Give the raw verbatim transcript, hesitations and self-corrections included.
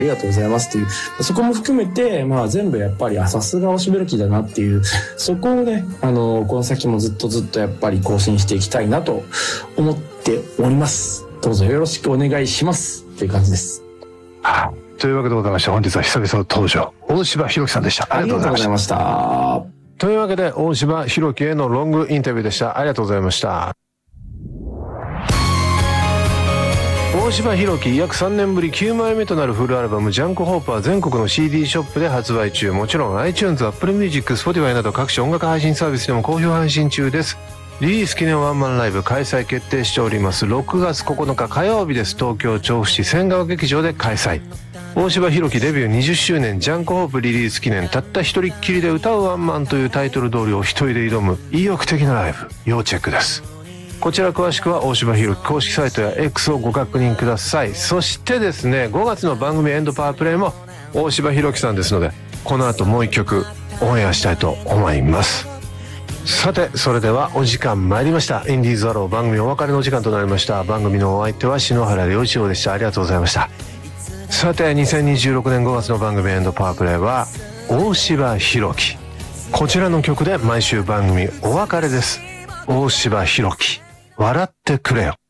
ありがとうございますっていう、そこも含めて、まあ全部やっぱり、あ、さすが大島弘樹だなっていう、そこをね、あの、この先もずっとずっとやっぱり更新していきたいなと思っております。どうぞよろしくお願いしますっていう感じです。 はあ、というわけでございまして、本日は久々の登場、大島弘樹さんでした。 ありがとうございました。 というわけで、大島弘樹へのロングインタビューでした。ありがとうございました。大島弘樹約さんねんぶりきゅうまいめとなるフルアルバムジャンクホープは全国の シーディー ショップで発売中。もちろん iTunes、Apple Music、Spotify など各種音楽配信サービスでも好評配信中です。リリース記念ワンマンライブ開催決定しております。ろくがつここのか火曜日です。東京調布市千川劇場で開催。大島弘樹デビューにじゅっしゅうねんジャンクホープリリース記念、たった一人っきりで歌うワンマンというタイトル通りお一人で挑む意欲的なライブ、要チェックです。こちら詳しくは大島弘樹公式サイトや X をご確認ください。そしてですね、ごがつの番組エンドパワープレイも大島弘樹さんですので、この後もう一曲オンエアしたいと思います。さて、それではお時間参りました。インディーズアロー番組お別れの時間となりました。番組のお相手は篠原良一郎でした。ありがとうございました。さて、にせんにじゅうろくねんごがつの番組エンドパワープレイは大島弘樹、こちらの曲で毎週番組お別れです。大島弘樹、笑ってくれよ。